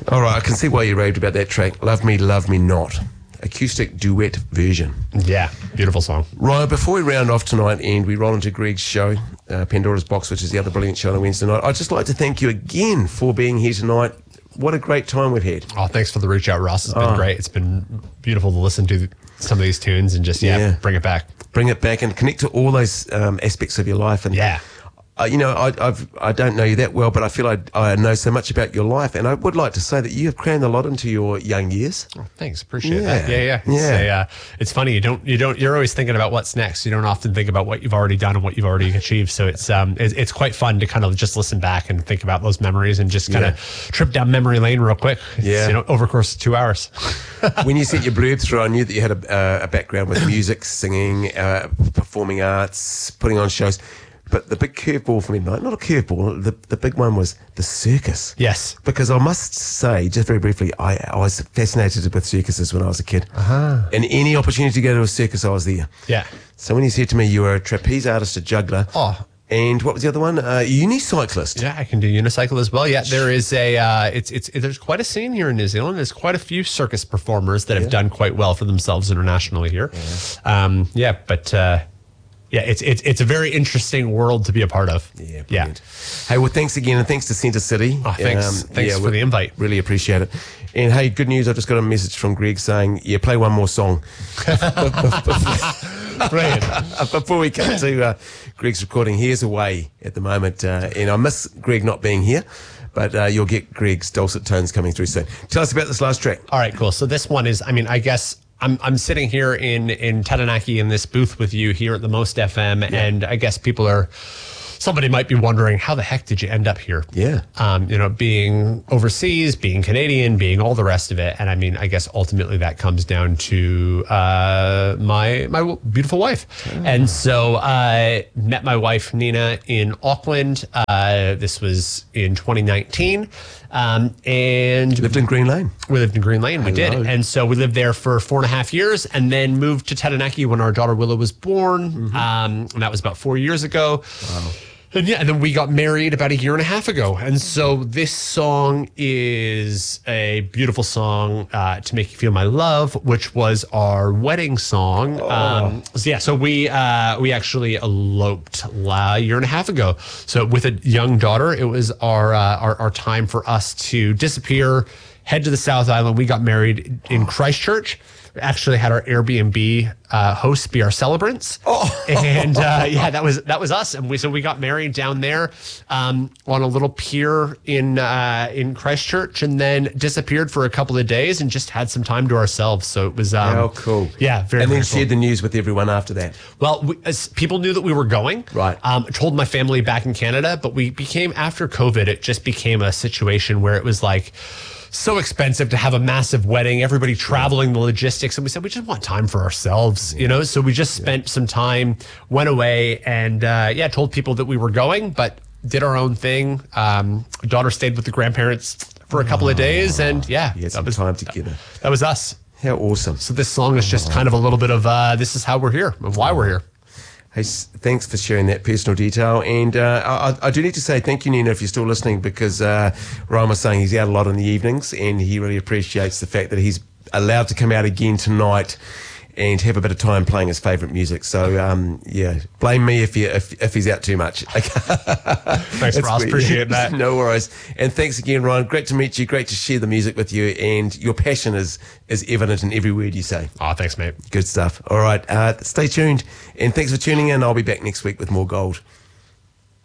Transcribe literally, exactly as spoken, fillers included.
All right, I can see why you raved about that track. Love Me, Love Me Not. Acoustic duet version. Yeah, beautiful song. Ryan, before we round off tonight and we roll into Greg's show, uh, Pandora's Box, which is the other brilliant show on a Wednesday night, I'd just like to thank you again for being here tonight. What a great time we've had. Oh, thanks for the reach out, Ross. It's been oh. great. It's been beautiful to listen to some of these tunes and just, yeah, yeah. bring it back. Bring it back and connect to all those um, aspects of your life. And yeah. Uh, you know, I, I've, I don't know you that well, but I feel I, I know so much about your life, and I would like to say that you have crammed a lot into your young years. Oh, thanks, appreciate yeah. that. Yeah, yeah, yeah. It's, a, uh, it's funny. You don't, you don't. You're always thinking about what's next. You don't often think about what you've already done and what you've already achieved. So it's, um, it's, it's quite fun to kind of just listen back and think about those memories and just kind of yeah. trip down memory lane real quick. It's, yeah, you know, over the course of two hours. When you sent your blurb through, I knew that you had a, uh, a background with music, singing, uh, performing arts, putting on shows. But the big curveball for me, not a curveball, the, the big one was the circus. Yes. Because I must say, just very briefly, I, I was fascinated with circuses when I was a kid. Uh-huh. And any opportunity to go to a circus, I was there. Yeah. So when you said to me you were a trapeze artist, a juggler. Oh. And what was the other one? Uh, unicyclist. Yeah, I can do unicycle as well. Yeah, there is a, uh, it's, it's, there's quite a scene here in New Zealand. There's quite a few circus performers that have yeah. done quite well for themselves internationally here. Yeah, um, yeah but, uh, Yeah, it's it's it's a very interesting world to be a part of. Yeah, brilliant. Yeah. Hey, well, thanks again, and thanks to Centre City. Oh, thanks, um, thanks yeah, for the invite. Really appreciate it. And hey, good news! I just got a message from Greg saying, "Yeah, play one more song." Brilliant. Before we come to uh, Greg's recording, here's away at the moment, uh, and I miss Greg not being here. But uh, you'll get Greg's dulcet tones coming through soon. Tell us about this last track. All right, cool. So this one is, I mean, I guess. I'm I'm sitting here in, in Taranaki in this booth with you here at the Most F M, yeah. and I guess people are, somebody might be wondering, how the heck did you end up here? Yeah. Um, you know, being overseas, being Canadian, being all the rest of it. And I mean, I guess ultimately that comes down to uh, my my beautiful wife. Oh. And so I uh, met my wife, Nina, in Auckland. Uh, this was in twenty nineteen. Um, and lived in Green Lane. We lived in Green Lane. We Hello. did. And so we lived there for four and a half years and then moved to Taranaki when our daughter Willow was born. Mm-hmm. Um, and that was about four years ago. Wow. And yeah, and then we got married about a year and a half ago. And so this song is a beautiful song, uh, To Make You Feel My Love, which was our wedding song. Oh. Um, so yeah, so we, uh, we actually eloped a year and a half ago. So with a young daughter, it was our, uh, our, our time for us to disappear, head to the South Island. We got married in Christchurch. We actually had our Airbnb uh, hosts be our celebrants. Oh. And uh, yeah, that was that was us. And we so we got married down there um, on a little pier in uh, in Christchurch, and then disappeared for a couple of days and just had some time to ourselves. So it was um, how cool. Yeah, very. And then very shared cool. the news with everyone after that. Well, we, as people knew that we were going. Right. Um, told my family back in Canada, but we became after COVID. It just became a situation where it was like. So expensive to have a massive wedding, everybody traveling, the logistics. And we said, we just want time for ourselves, you know? So we just spent some time, went away and, uh, yeah, told people that we were going, but did our own thing. Um, daughter stayed with the grandparents for a couple of days. And yeah, you had that some was time together. That was us. How awesome. So this song is just kind of a little bit of, uh, this is how we're here and why we're here. Hey, thanks for sharing that personal detail. And uh, I, I do need to say thank you, Nina, if you're still listening, because uh, Ryan was saying he's out a lot in the evenings and he really appreciates the fact that he's allowed to come out again tonight and have a bit of time playing his favourite music. So, um, yeah, blame me if, you, if, if he's out too much. Thanks, Ross. Appreciate that. No worries. And thanks again, Ryan. Great to meet you. Great to share the music with you. And your passion is, is evident in every word you say. Oh, thanks, mate. Good stuff. All right. Uh, stay tuned. And thanks for tuning in. I'll be back next week with more gold.